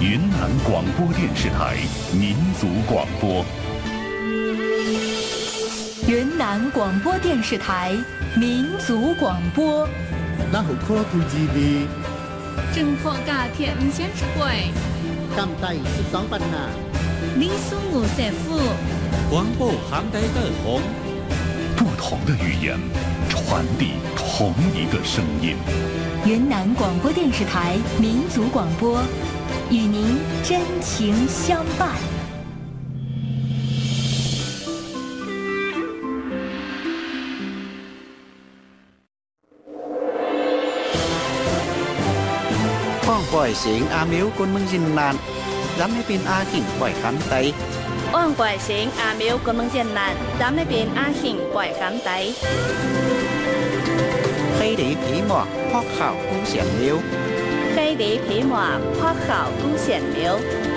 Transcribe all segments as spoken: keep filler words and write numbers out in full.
云南广播电视台民族广播。 云南广播电视台民族广播。 那好科普 ที วีจึงพอกาเทียนเชียนช่วยกำไตสิบสองปัญหาลิซุงหูเสฟู广播杭台的红， 不同的语言传递同一个声音。 云南广播电视台民族广播，与您真情相伴。 ป้องปล่อยเสียงอามิวคนเมืองจินนานย้ำให้เป็นอาขิงปล่อยคำไต Oan quải xính à miêu của mừng dân nạn, dám lấy biến a khỉnh quải khám tay. ใครดีผีหมอกพอกข่าวกู้เสียงเลี้ยว Cây đi phí mọa, khoác khảo cũng xiển miếu.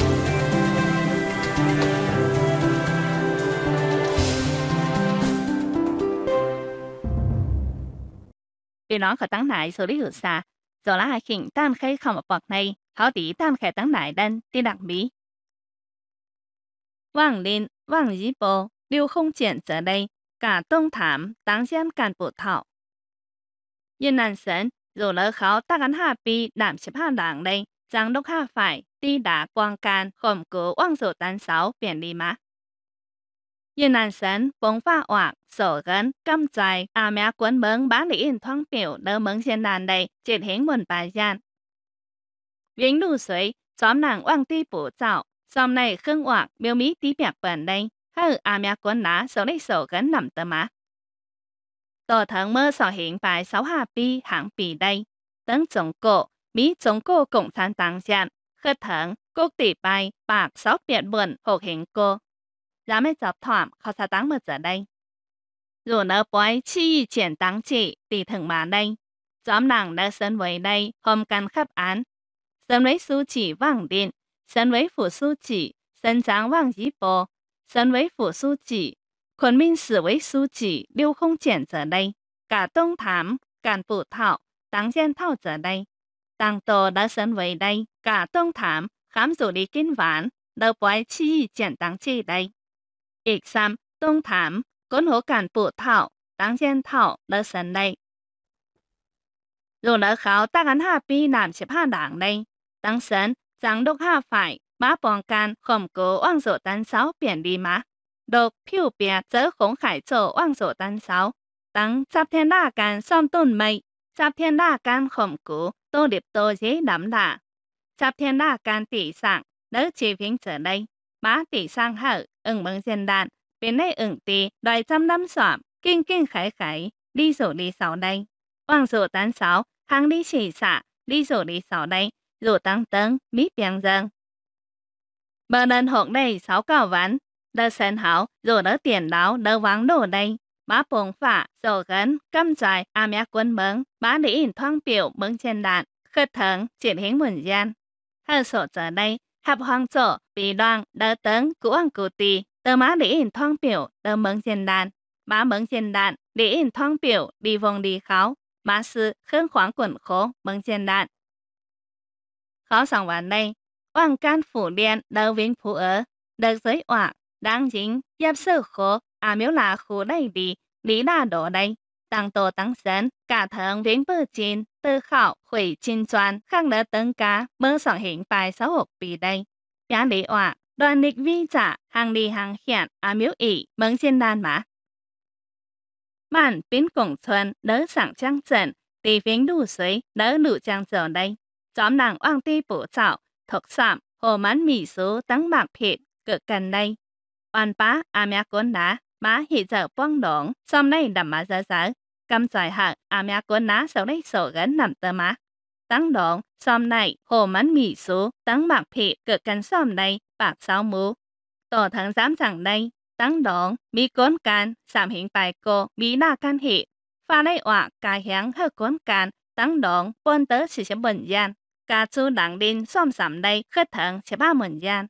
Vì nó có tăng nại xử lý hữu xa, rồi là hai khỉnh tan khay không ở bọc này, họ tí tan khay tăng nại đân đi đặc bí. Vang Linh, Vang Yi Bo, lưu không triển trở đây, cả đông thảm, tăng gian càn bộ thảo. Yên Nam Sơn, rồi lỡ khảo tác án hạ bì đảm xếp hạ đảng đây, giang đốc hạ phải, đi đá quang can, khổng cố quang sổ tán sáu, biển đi má. Yên Nam Sơn, bóng pha hoạc, sổ gân, căm dài, à mẹ quân mớng bá lý in thoáng biểu đỡ mớng trên đàn đây, chết hình nguồn bà gian. Vĩnh đủ suối, xóm nàng quang ti bổ dạo, xóm này khương hoạc, miêu mỹ tí bạc bẩn đây, hư à mẹ quân ná, sổ lấy sổ gân nằm tờ má. Tổ thắng mơ sỏ hiện bài sáu hạ bi hạng bì đây. Tấn Trung Cổ, Mỹ Trung Cổ Cộng sản Tăng Giạn, khất thắng, quốc tỷ bài, bạc sáu biệt buồn hộp hiện cô. Giá mấy dọc thoảm, khó xa tăng mơ giờ đây. Dù nỡ bói chi y triển tăng trị, tỷ thừng mà đây. Gióm nàng đã sân với đây, hôm căn khắp án. Sân với su chỉ vang điện, sân với phủ su chỉ, sân giáng vang dí bồ, sân với phủ su chỉ. Khuẩn Minh Sử với su chỉ, lưu không triển giờ đây. Cả đông thám, càn bộ thảo, tăng gian thảo giờ đây. Tăng tổ đã sân với đây, cả đông thám, khám dụ lý kinh ván, đầu bói chi y triển tăng trị đây. Ích xăm, đông thám, cốn hố càn bộ thảo, tăng gian thảo đã sân đây. Rồi đã khảo tác án hạ bi làm xếp hạ đảng đây. Tăng sân, giang đốc hạ phải, má bóng can, khổng cố oang dỗ tán sáu biển đi má. Độc phiêu bia dỡ khổng khải dỗ oang dỗ tán sáu. Tăng giáp thiên đa can xóm tôn mây, giáp thiên đa can khổng cố, tô điệp tô dễ đắm đà. Giáp thiên đa can tỷ sạng, đỡ chế phiên trở đây. Má tỷ sang hở, ưng mừng dân đàn, bên đây ưng tỷ, đòi trăm năm xóm, kinh kinh khải khải, đi dỗ đi sáu đây. Oang dỗ tán sáu, hàng đi chỉ xạ, đi dỗ đi sáu đây, dỗ tăng tấn, mít biang dân. Bờ đơn hộn đây sáu cao ván, đỡ sân hảo, dỗ đỡ tiền đáo, đỡ vắng đổ đây. Má bông phả, sổ gấn, căm dài, à mẹ quân mớng, má lý in thoáng biểu mớng trên đạn, khất thắng, triển hình muôn gian. Hờ sổ trở đây, hạp hoang sổ, bì đoan, đỡ tấn, cũ hoàng cụ tì, tờ má lý in thoáng biểu, đỡ mớng trên đạn. Má mớng trên đạn, lý in thoáng biểu, đi vòng đi kháo, má sư, khương khoáng quần khố, mớng trên đạn. Khó sòng vào đây, hoàng can phủ điện, đỡ vinh phủ ở, đỡ giới hoạc, đáng dính, giáp sơ khố, à miếu là khu đây đi, lý đà đổ đây. Tăng tổ tăng sân, cả thượng vĩnh bơ chín, tư khảo, hủy chín choan, khắc đỡ tấn cá, mơ sỏng hình bài sáu hộp bì đây. Giá lý họa, đoàn lịch vi trả, hàng đi hàng hiện, à miếu ỉ, mừng trên đàn má. Màn biến cổng xuân, đỡ sẵn trang trận, tỷ vĩnh đủ suối, đỡ đủ trang trở đây. Chóm nàng oang ti bổ chảo, thuộc sạm, hồ mắn mì số tăng bạc phịt, cực cần đây. Oan bá, à mẹ con đá, má hị giờ bong đống, xóm này đầm má dở dở. Căm dài hạ, à mẹ con ná sau đây sổ gắn nằm tơ má. Tăng đống, xóm này, hồ mắn mì số, tăng bạc phịt, cực cần xóm này, bạc sáu mũ. Tổ thắng giám rằng đây, tăng đống, mi con can, sảm hình bài cô, mi đa can hị. Pha đây họa, cài hiáng hơi con can, tăng đống, bôn tớ chỉ sẽ bẩn gian. Cả chú đảng đinh xóm sảm đây, khất thắng sẽ ba mẩn gian.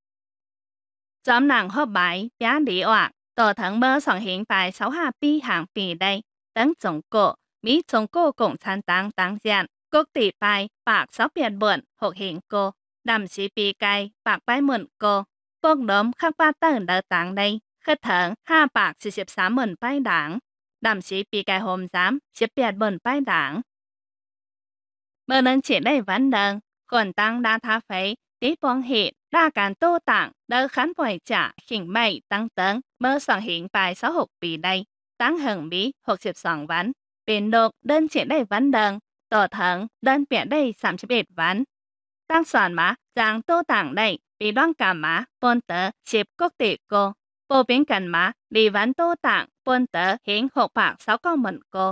Xóm nàng hộp bài, bá lý họa, tổ thắng mơ sỏng hình bài sáu hạ bi hàng bì đây. Tấn Trung Cổ, Mỹ Trung Cổ Cộng sản Tăng Tăng Giạn, quốc tỷ bài bạc sáu biệt buồn hộp hình cô. đàm sĩ bị cài bạc bái mượn cô, bốc đốm khắc ba tờ đỡ tảng đây, khất thẳng hai bạcสี่mươi tám mượn bái đảng, đàm sĩ bị cài hôm giám, xếp biệt mượn bái đảng. Mơ nâng chỉ đây vấn đơn, còn tăng đa thá phấy, tí bóng hiện, đa càn tô tảng, đỡ khán bòi trả, hình mây tăng tấn, mơ soạn hiện bài sáu hộp bì đây, tăng hừng bí, hộp xếp soạn vấn, biến đột đơn chỉ đây vấn đơn, tổ thẳng đơn biệt đây ba mươi một vấn. Tăng soạn má, giang tô tảng đây, bị đoán cả má, bôn tớ, xếp quốc tỷ cô. Bộ biến cần má, đi vấn tô tảng, bôn tớ, hiện hộp bạc sáu con mận cô.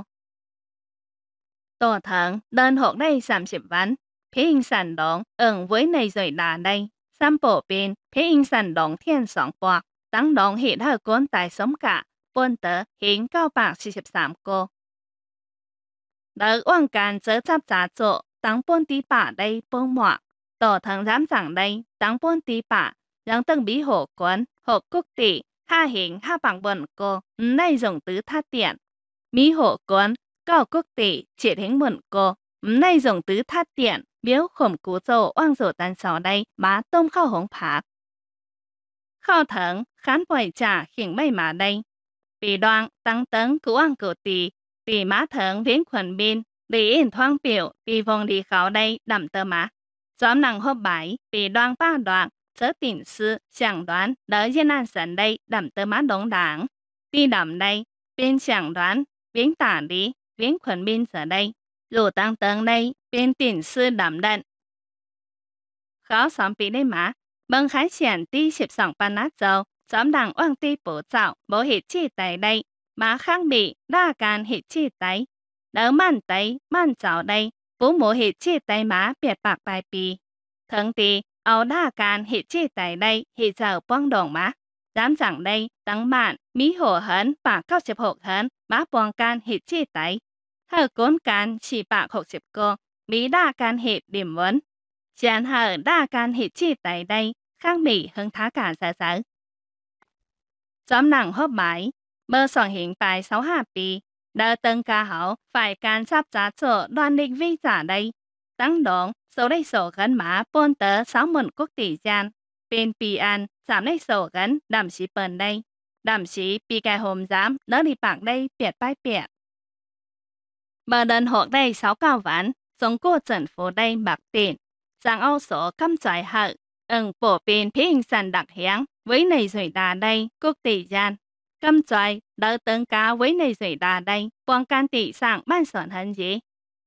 Tổ thẳng đơn hộp đây ba mươi vấn. Phía hình sản động, ẩn với này rồi đà đây. Xăm bộ biến, phía hình sản động thiên sóng bọc. Tăng động hiện hơi cuốn tài sống cả, bôn tớ, hiện cao bạc bốn mươi tám cô. Đỡ oan can chớ chấp giá chỗ, tăng bôn tí bả đây bông mọa. Tổ thằng giám giảng đây, tăng bôn tí bả, rằng từng bí hộ cuốn, hộ quốc tỷ, ha hình ha bằng bẩn cô, này dùng tứ tha tiện. Mỹ hộ cuốn, cao quốc tỷ, triệt hình bẩn cô, này dùng tứ tha tiện, biếu khổng cú dỗ oan dỗ tàn sáu đây, má tôm khao hống phạc. Khao thẳng, khán bòi trả hình mây má đây. Vì đoan, tăng tấn cứu oan cửu tỷ, tỷ má thẳng viễn khuẩn biên, đi in thoáng biểu, đi vòng đi khảo đây đậm tơ má. Gióm năng hộp bái, vì đoan ba đoạn, chớ tỉnh sư, chẳng đoán, đỡ yên an sẵn đây đậm tơ má đống đảng. Đi đậm đây, bên chẳng đoán, viễn tả đi, viễn khuẩn biên giờ đây. Dù tăng tấn đây, bên tỉnh sư đậm đận. Khảo xóm bị đây má, bằng khái triển đi xịp sòng bàn nát dâu, xóm đảng oan ti bố dạo, bố hịt chi tay đây, má khác bị, đa can hịt chi tay. Đỡ màn tay, màn dạo đây, bố mô hịt chi tay má biệt bạc bài bì. Thắng tì, áo đa can hịt chi tay đây, hịt dạo bong đồng má. Dám rằng đây, tăng mạn, mỹ hổ hấn, bạc cao xếp hộp hấn, má bong can hịt chi tay. Hờ cốn can chỉ bạc hộp xếp cô, mỹ đa can hịt điểm vấn. Chán hờ đa can hịt chi tay đây, khác mỹ hứng thá cả giá giá. Xóm nặng hộp bái, mơ soạn hiện bài sáu hạ bì. Đỡ tân ca hảo, phải can sắp giá chỗ đoàn định vi giả đây. Tăng động, số đây sổ gắn má bôn tớ sáu mượn quốc tỷ gian. Bên bì an, giảm đây sổ gắn, đàm sĩ bần đây. Đàm sĩ bì cài hồm giám, đỡ đi bạc đây, biệt bái biệt. Bờ đơn hộ đây sáu cao ván, sống cô trần phố đây bạc tiền. Giang âu sổ căm trái hợ, ẩn bổ bên phía hình sản đặc hiáng, với này rồi đà đây, quốc tỷ gian. Căm trái, đỡ tấn cá với này rồi đà đây, bóng can tỷ sang ban soạn hấn gì.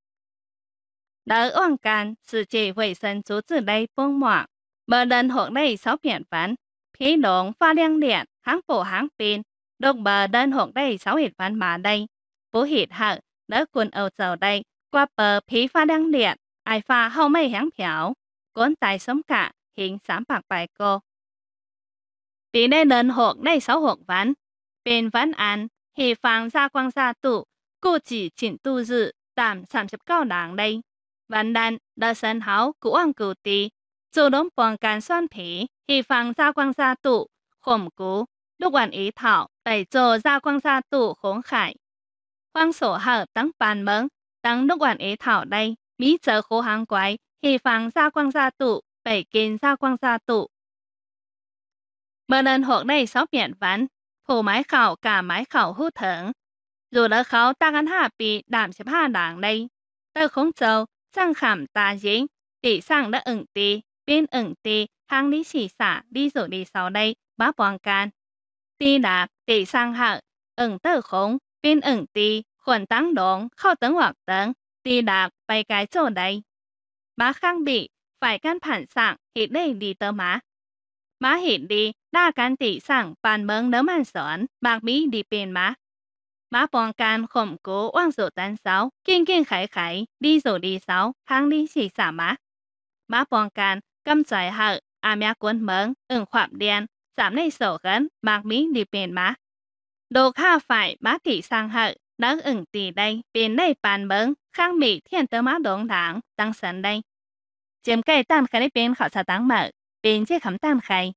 Đỡ oan can, sự chỉ vệ sinh chú tử đây bông mọa. Bờ đơn hộ đây sáu phiền ván, phía đống pha liang điện, hãng bổ hãng pin, độc bờ đơn hộ đây sáu hiệt ván mà đây. Bố hiệt hợ, đỡ quần âu dầu đây, qua bờ phía pha liang điện, ai pha hậu mây hãng phiểu, cuốn tài sống cả, hình sám bạc bài cô. Vì đây đơn hộ đây sáu hộ ván, bên ván an, hì phang gia quang gia tụ, cô chỉ chỉnh tu dự, tạm ba mươi cao đảng đây. Ván đàn, đỡ sân háo, cụ ăn cụ tì, chủ động bóng can xoan phí, hì phang gia quang gia tụ, khổng cú, lúc quản ý thảo, bày trồ gia quang gia tụ khống khải. Hoang sổ hở tăng bàn mớng, tăng lúc quản ý thảo đây, mỹ trở khố hàng quái, hì phang gia quang gia tụ, bày kinh gia quang gia tụ. Bờ đơn hộ đây sáu miệng ván, phủ mái khảo cả mái khảo hút thưởng. Dù đỡ khảo ta gắn hạ bị đảm xếp hạ đảng đây. Tờ khống châu, sang khảm ta dính, tỷ sang đã ửng tì, bên ửng tì, hàng lý xỉ xả đi rồi đi sau đây, bá bóng can. Tì đạp, tỷ sang hạ, ửng tờ khống, bên ửng tì, khuẩn tăng đống, khâu tấn hoặc tấn, tì đạp, bày cái chỗ đây. Bá khang bị, phải can phản sạng, hít đây đi tờ má. Má hít đi, đa can tỷ sang, bàn mớng nớ màn sỏn, bạc bí đi bên má. Má bóng can khổng cố oan dỗ tán sáu, kiên kiên khải khải, đi rồi đi sáu, hàng đi xỉ xả má. Má bóng can, căm trái hợ, à mẹ cuốn mớng, ửng khoạp đen, giảm này sổ gắn, bạc bí đi bên má. Đồ kha phải má tỷ sang hợ, đỡ ửng tỷ đây, bên đây bàn mớng, khang mỹ thiên tớ má đống đảng, tăng sẵn đây. Chiếm cây tan khai đây bên khảo sát tăng mở, bên chế khám tan khai.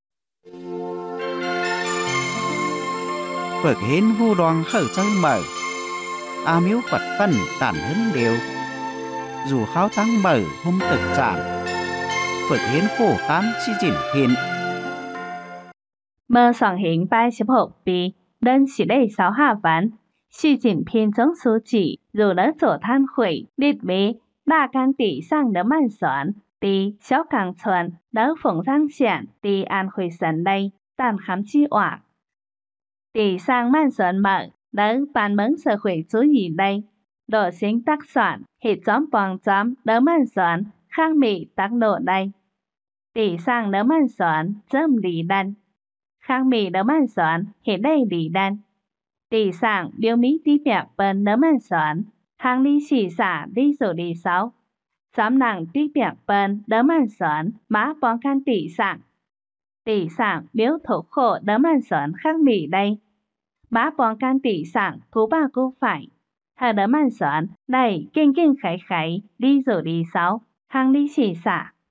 Phật hến vu đoan khởi chơi mở, a miếu Phật phân tản hấn đều. Dù kháo tăng mở hôm thực chạm, ฝึกเห็นโคตามชิจินพินเมื่อสองพันแปดสิบหกปีเดินสิได้สาวห้าวัน习近平总书记入了座谈会，列为大港地上的慢船伫小港村老凤山县伫安徽省内但含之外，地上慢船目老办门社会主義內，羅成特選協總幫站老慢船抗美特路內，地上老慢船針離難，抗美老慢船協內離難。地上留米地白本老慢船，行李四沙李數李數，咱人地白本老慢船馬幫間地上，地上苗土貨老慢船抗美內，馬幫間地上古巴古費，下老慢船內勁勁係係李數李數，行李四沙。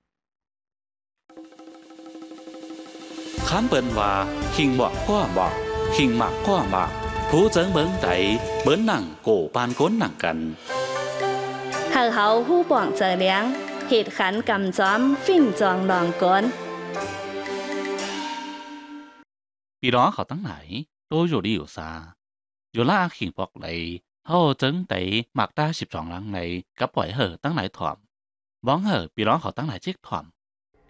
ข้ามเปินว่าหิงบอกก็บอกหิงหมักก็หมักผู้เจิงเบิ้งไตเบิ้นหนังโกปานก้นหนังกันหากเขาผู้ป่องเจอเลี้ยงเหตุขันกำจอมฟิ่นจองลองก้นปีน้องเขาตั้งไหนโตอยู่ดีอยู่ซาอยู่ล่าหิงบอกเลยเขาเจิงไตหมักได้สิบสองหลังในกับปล่อยเหอะตั้งไหนถ่อมบ้องเหอะปีน้องเขาตั้งไหนเจ๊กถ่อม